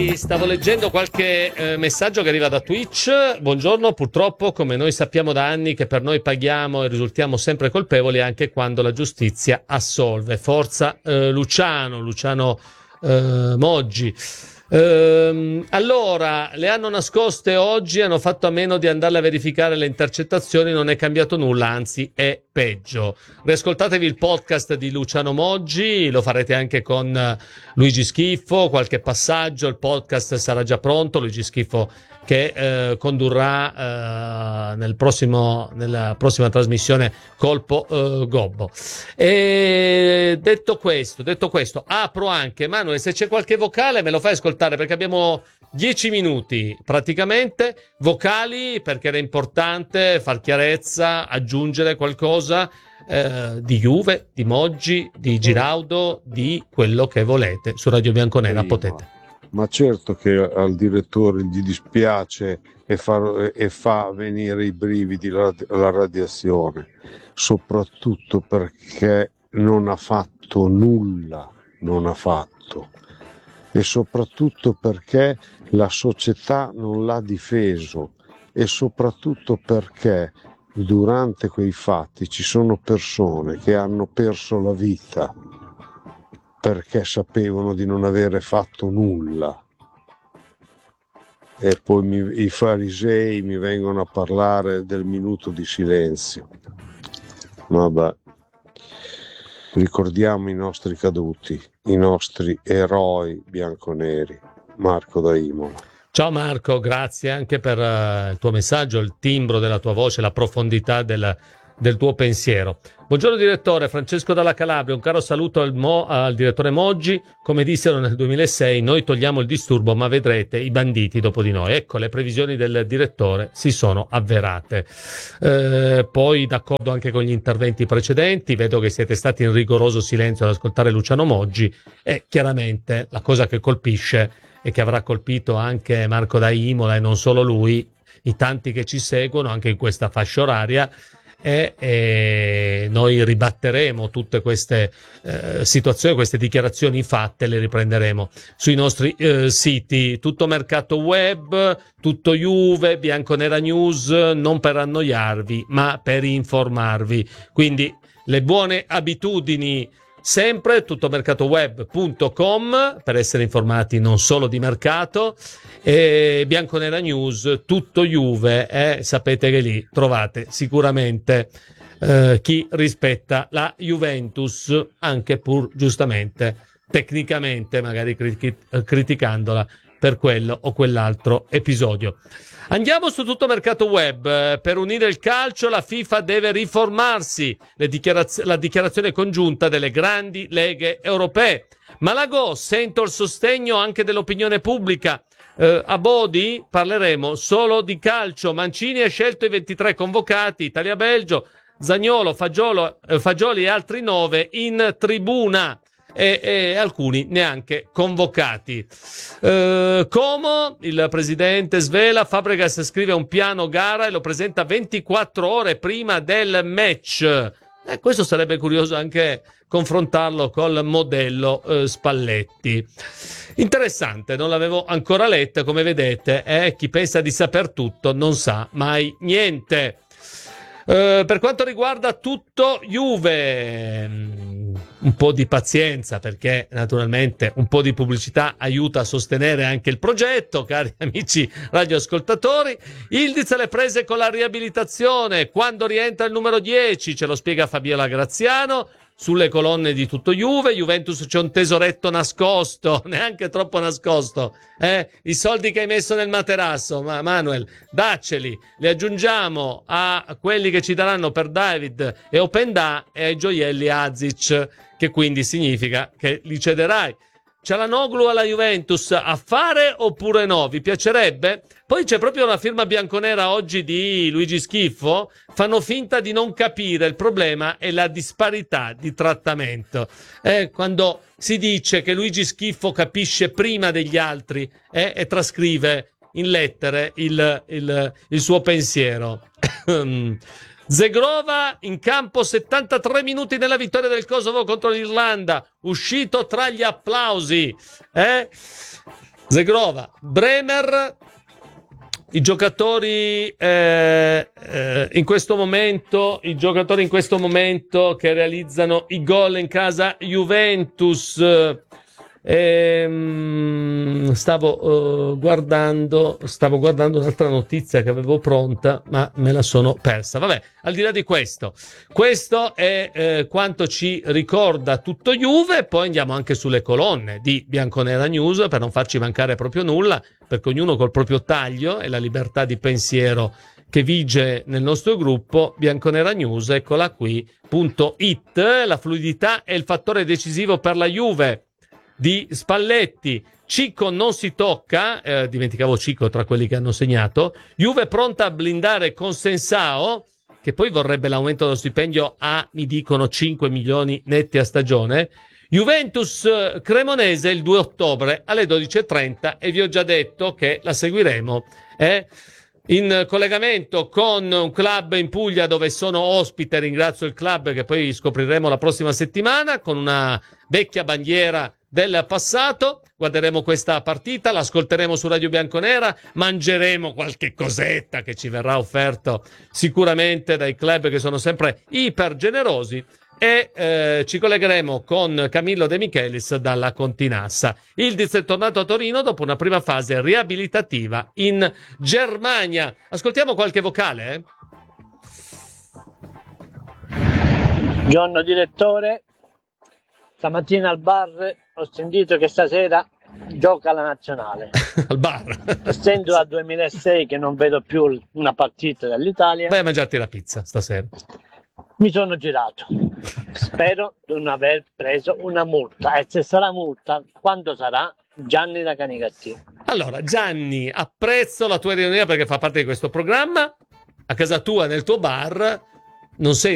Stavo leggendo qualche messaggio che arriva da Twitch. Buongiorno, purtroppo come noi sappiamo da anni che per noi paghiamo e risultiamo sempre colpevoli anche quando la giustizia assolve. Forza Luciano Moggi. Allora, le hanno nascoste oggi, hanno fatto a meno di andarle a verificare le intercettazioni, non è cambiato nulla, anzi è peggio. Riascoltatevi il podcast di Luciano Moggi, lo farete anche con Luigi Schiffo, qualche passaggio, il podcast sarà già pronto, Luigi Schiffo che condurrà nella prossima trasmissione Colpo Gobbo. E detto questo, apro anche, Manuel, se c'è qualche vocale me lo fai ascoltare perché abbiamo 10 minuti praticamente, vocali perché era importante far chiarezza, aggiungere qualcosa di Juve, di Moggi, di Giraudo, di quello che volete. Su Radio Bianconera potete. Ma certo che al direttore gli dispiace e fa venire i brividi la radiazione, soprattutto perché non ha fatto nulla, e soprattutto perché la società non l'ha difeso, e soprattutto perché durante quei fatti ci sono persone che hanno perso la vita perché sapevano di non avere fatto nulla. E poi i farisei mi vengono a parlare del minuto di silenzio. Vabbè, ricordiamo i nostri caduti, i nostri eroi bianconeri. Marco da Imola. Ciao Marco, grazie anche per il tuo messaggio, il timbro della tua voce, la profondità del tuo pensiero. Buongiorno direttore, Francesco dalla Calabria, un caro saluto al direttore Moggi. Come dissero nel 2006, noi togliamo il disturbo ma vedrete i banditi dopo di noi. Ecco, le previsioni del direttore si sono avverate. Poi d'accordo anche con gli interventi precedenti, vedo che siete stati in rigoroso silenzio ad ascoltare Luciano Moggi e chiaramente la cosa che colpisce e che avrà colpito anche Marco da Imola e non solo lui, i tanti che ci seguono anche in questa fascia oraria, e noi ribatteremo tutte queste situazioni, queste dichiarazioni fatte, le riprenderemo sui nostri siti Tutto Mercato Web, Tutto Juve, Bianconera News, non per annoiarvi ma per informarvi, quindi le buone abitudini sempre, tuttomercatoweb.com per essere informati non solo di mercato, e Bianconera News, Tutto Juve, sapete che lì trovate sicuramente chi rispetta la Juventus, anche pur giustamente, tecnicamente magari criticandola per quello o quell'altro episodio. Andiamo su Tutto Mercato Web. Per unire il calcio la FIFA deve riformarsi. La dichiarazione congiunta delle grandi leghe europee. Malagò, sento il sostegno anche dell'opinione pubblica. A Bodi parleremo solo di calcio. Mancini ha scelto i 23 convocati, Italia-Belgio, Zaniolo, Fagioli e altri 9 in tribuna. E alcuni neanche convocati. Como il presidente svela, Fabregas scrive un piano gara e lo presenta 24 ore prima del match. Questo sarebbe curioso anche confrontarlo col modello Spalletti. Interessante, non l'avevo ancora letta, come vedete, chi pensa di saper tutto non sa mai niente. Per quanto riguarda Tutto Juve, un po' di pazienza, perché naturalmente un po' di pubblicità aiuta a sostenere anche il progetto, cari amici radioascoltatori. Ildiz alle prese con la riabilitazione, quando rientra il numero 10, ce lo spiega Fabiola Graziano. Sulle colonne di Tutto Juve, Juventus c'è un tesoretto nascosto, neanche troppo nascosto, i soldi che hai messo nel materasso, Manuel, dacceli, li aggiungiamo a quelli che ci daranno per David e Openda e ai gioielli Azic, che quindi significa che li cederai. Cialanoglu alla Juventus, a fare oppure no? Vi piacerebbe? Poi c'è proprio una firma bianconera oggi di Luigi Schiffo, fanno finta di non capire, il problema è la disparità di trattamento. Quando si dice che Luigi Schiffo capisce prima degli altri e trascrive in lettere il suo pensiero. Zegrova in campo 73 minuti nella vittoria del Kosovo contro l'Irlanda, uscito tra gli applausi. Zegrova, Bremer, i giocatori in questo momento che realizzano i gol in casa Juventus. Stavo guardando un'altra notizia che avevo pronta, ma me la sono persa. Vabbè, al di là di questo è quanto ci ricorda tutto Juve. Poi andiamo anche sulle colonne di Bianconera News per non farci mancare proprio nulla, perché ognuno col proprio taglio e la libertà di pensiero che vige nel nostro gruppo. Bianconera News, eccola qui, .it. La fluidità è il fattore decisivo per la Juve di Spalletti. Cico non si tocca, dimenticavo Cico tra quelli che hanno segnato. Juve pronta a blindare Consensao, che poi vorrebbe l'aumento dello stipendio a, mi dicono, 5 milioni netti a stagione. Juventus Cremonese il 2 ottobre alle 12.30 e vi ho già detto che la seguiremo in collegamento con un club in Puglia dove sono ospite. Ringrazio il club che poi scopriremo la prossima settimana, con una vecchia bandiera del passato. Guarderemo questa partita, l'ascolteremo su Radio Bianconera, mangeremo qualche cosetta che ci verrà offerto sicuramente dai club che sono sempre iper generosi e ci collegheremo con Camillo De Michelis dalla Continassa. Ildiz è tornato a Torino dopo una prima fase riabilitativa in Germania. Ascoltiamo qualche vocale. Buongiorno direttore, stamattina al bar ho sentito che stasera gioca la nazionale. Al bar. Essendo dal 2006 che non vedo più una partita dell'Italia, Vai a mangiarti la pizza stasera. mi sono girato. Spero di non aver preso una multa, e se sarà multa, quando sarà? Gianni da Canicattì. Allora, Gianni, apprezzo la tua ironia perché fa parte di questo programma. A casa tua, nel tuo bar, non sei